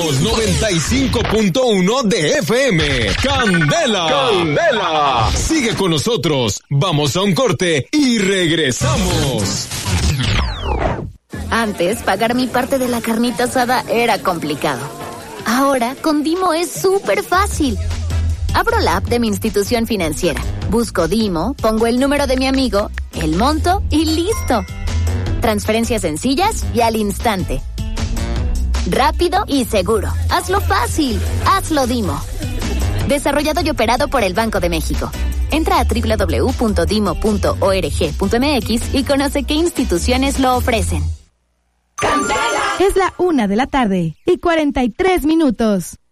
Somos 95.1 de FM. ¡Candela! ¡Candela! Sigue con nosotros. Vamos a un corte y regresamos. Antes, pagar mi parte de la carnita asada era complicado. Ahora, con Dimo es súper fácil. Abro la app de mi institución financiera, busco Dimo, pongo el número de mi amigo, el monto y listo. Transferencias sencillas y al instante. Rápido y seguro. Hazlo fácil. Hazlo Dimo. Desarrollado y operado por el Banco de México. Entra a www.dimo.org.mx y conoce qué instituciones lo ofrecen. Es la 1:43 p.m.